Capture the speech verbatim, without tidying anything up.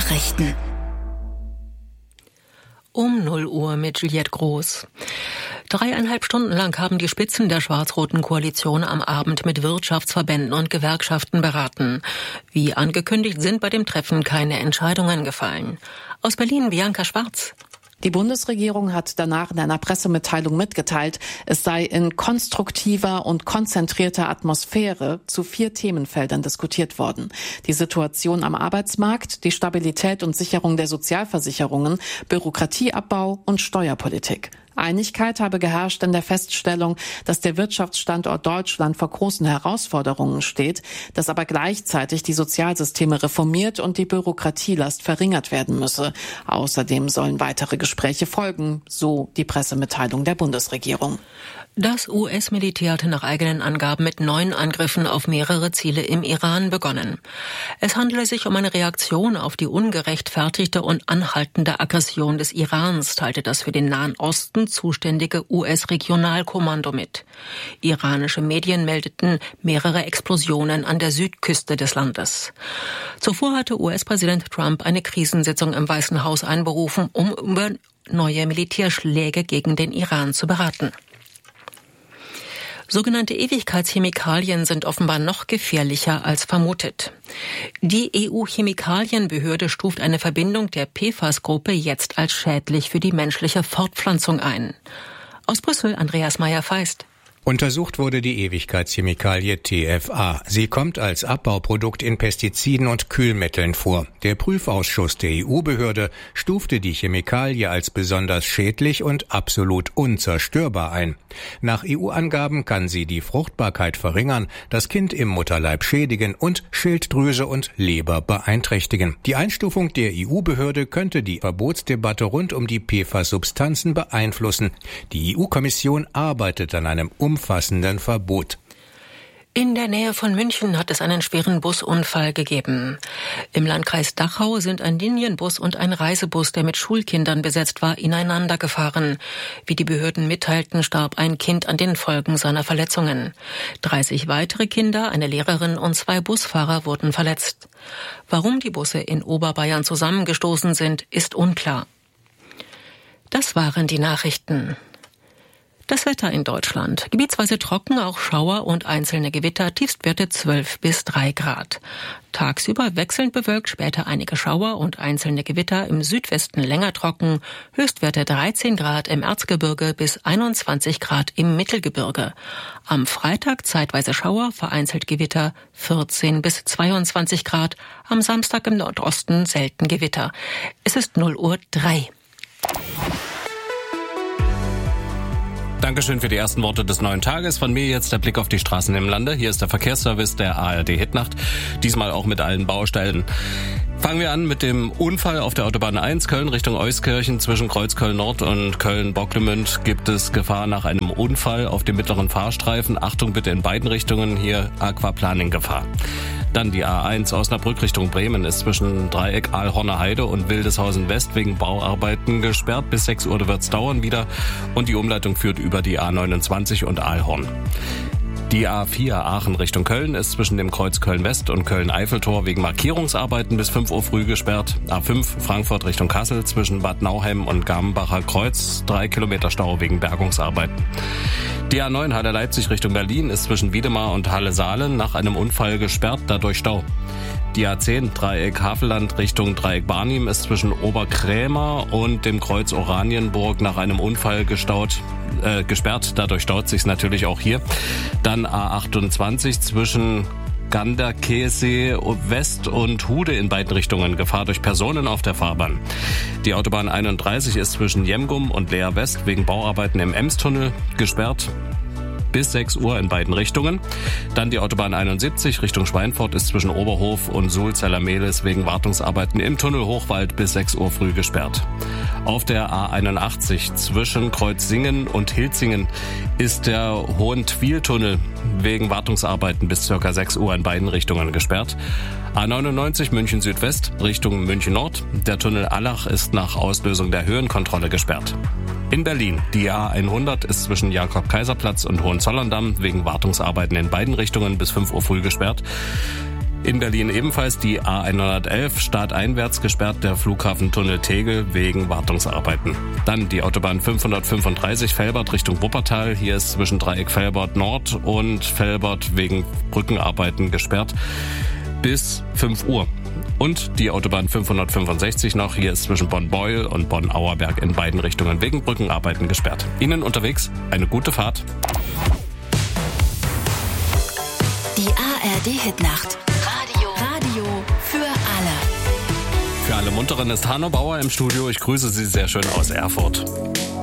Nachrichten. Um null Uhr mit Juliette Groß. Dreieinhalb Stunden lang haben die Spitzen der schwarz-roten Koalition am Abend mit Wirtschaftsverbänden und Gewerkschaften beraten. Wie angekündigt sind bei dem Treffen keine Entscheidungen gefallen. Aus Berlin Bianca Schwarz. Die Bundesregierung hat danach in einer Pressemitteilung mitgeteilt, es sei in konstruktiver und konzentrierter Atmosphäre zu vier Themenfeldern diskutiert worden. Die Situation am Arbeitsmarkt, die Stabilität und Sicherung der Sozialversicherungen, Bürokratieabbau und Steuerpolitik. Einigkeit habe geherrscht in der Feststellung, dass der Wirtschaftsstandort Deutschland vor großen Herausforderungen steht, dass aber gleichzeitig die Sozialsysteme reformiert und die Bürokratielast verringert werden müsse. Außerdem sollen weitere Gespräche folgen, so die Pressemitteilung der Bundesregierung. Das U S-Militär hatte nach eigenen Angaben mit neun Angriffen auf mehrere Ziele im Iran begonnen. Es handele sich um eine Reaktion auf die ungerechtfertigte und anhaltende Aggression des Irans, teilte das für den Nahen Osten zuständige U S-Regionalkommando mit. Iranische Medien meldeten mehrere Explosionen an der Südküste des Landes. Zuvor hatte U S-Präsident Trump eine Krisensitzung im Weißen Haus einberufen, um über neue Militärschläge gegen den Iran zu beraten. Sogenannte Ewigkeitschemikalien sind offenbar noch gefährlicher als vermutet. Die E U-Chemikalienbehörde stuft eine Verbindung der P F A S-Gruppe jetzt als schädlich für die menschliche Fortpflanzung ein. Aus Brüssel Andreas Meyer-Feist. Untersucht wurde die Ewigkeitschemikalie T F A. Sie kommt als Abbauprodukt in Pestiziden und Kühlmitteln vor. Der Prüfausschuss der E U-Behörde stufte die Chemikalie als besonders schädlich und absolut unzerstörbar ein. Nach E U-Angaben kann sie die Fruchtbarkeit verringern, das Kind im Mutterleib schädigen und Schilddrüse und Leber beeinträchtigen. Die Einstufung der E U-Behörde könnte die Verbotsdebatte rund um die P F A S-Substanzen beeinflussen. Die E U-Kommission arbeitet an einem umfassenden Verbot. In der Nähe von München hat es einen schweren Busunfall gegeben. Im Landkreis Dachau sind ein Linienbus und ein Reisebus, der mit Schulkindern besetzt war, ineinander gefahren. Wie die Behörden mitteilten, starb ein Kind an den Folgen seiner Verletzungen. dreißig weitere Kinder, eine Lehrerin und zwei Busfahrer wurden verletzt. Warum die Busse in Oberbayern zusammengestoßen sind, ist unklar. Das waren die Nachrichten. Das Wetter in Deutschland. Gebietsweise trocken, auch Schauer und einzelne Gewitter, Tiefstwerte zwölf bis drei Grad. Tagsüber wechselnd bewölkt, später einige Schauer und einzelne Gewitter, im Südwesten länger trocken, Höchstwerte dreizehn Grad im Erzgebirge bis einundzwanzig Grad im Mittelgebirge. Am Freitag zeitweise Schauer, vereinzelt Gewitter, vierzehn bis zweiundzwanzig Grad, am Samstag im Nordosten selten Gewitter. Es ist null Uhr drei. Dankeschön für die ersten Worte des neuen Tages. Von mir jetzt der Blick auf die Straßen im Lande. Hier ist der Verkehrsservice der A R D Hitnacht. Diesmal auch mit allen Baustellen. Fangen wir an mit dem Unfall auf der Autobahn eins, Köln Richtung Euskirchen. Zwischen Kreuzköln Nord und Köln-Bocklemünd gibt es Gefahr nach einem Unfall auf dem mittleren Fahrstreifen. Achtung bitte in beiden Richtungen, hier Aquaplaning-Gefahr. Dann die A eins Osnabrück Richtung Bremen ist zwischen Dreieck Aalhorner Heide und Wildeshausen West wegen Bauarbeiten gesperrt. Bis sechs Uhr wird's dauern wieder und die Umleitung führt über die A neunundzwanzig und Aalhorn. Die A vier Aachen Richtung Köln ist zwischen dem Kreuz Köln-West und Köln-Eiffeltor wegen Markierungsarbeiten bis fünf Uhr früh gesperrt. A fünf Frankfurt Richtung Kassel zwischen Bad Nauheim und Garmenbacher Kreuz, drei Kilometer Stau wegen Bergungsarbeiten. Die A neun Halle Leipzig Richtung Berlin ist zwischen Wiedemar und Halle Saalen nach einem Unfall gesperrt, dadurch Stau. Die A zehn Dreieck Havelland Richtung Dreieck Barnim ist zwischen Oberkrämer und dem Kreuz Oranienburg nach einem Unfall gestaut, äh, gesperrt, dadurch staut sich's natürlich auch hier. Dann A achtundzwanzig zwischen Ganderkesee West und Hude in beiden Richtungen. Gefahr durch Personen auf der Fahrbahn. Die Autobahn einunddreißig ist zwischen Jemgum und Leer West wegen Bauarbeiten im Emstunnel gesperrt. Bis sechs Uhr in beiden Richtungen. Dann die Autobahn einundsiebzig Richtung Schweinfurt ist zwischen Oberhof und Sulzeller-Mehlis wegen Wartungsarbeiten im Tunnel Hochwald bis sechs Uhr früh gesperrt. Auf der A einundachtzig zwischen Kreuzsingen und Hilzingen ist der Hohentwiel-Tunnel wegen Wartungsarbeiten bis ca. sechs Uhr in beiden Richtungen gesperrt. A neunundneunzig München Südwest Richtung München Nord. Der Tunnel Allach ist nach Auslösung der Höhenkontrolle gesperrt. In Berlin, die A hundert ist zwischen Jakob-Kaiser-Platz und Hohenzollern-Damm wegen Wartungsarbeiten in beiden Richtungen bis fünf Uhr früh gesperrt. In Berlin ebenfalls die A hundertelf stadteinwärts gesperrt, der Flughafentunnel Tegel wegen Wartungsarbeiten. Dann die Autobahn fünfhundertfünfunddreißig Velbert Richtung Wuppertal. Hier ist zwischen Dreieck Velbert Nord und Velbert wegen Brückenarbeiten gesperrt bis fünf Uhr. Und die Autobahn fünfhundertfünfundsechzig noch. Hier ist zwischen Bonn-Beuel und Bonn-Auerberg in beiden Richtungen wegen Brückenarbeiten gesperrt. Ihnen unterwegs eine gute Fahrt. Die A R D-Hitnacht. Radio. Radio für alle. Für alle Munteren ist Hanno Bauer im Studio. Ich grüße Sie sehr schön aus Erfurt.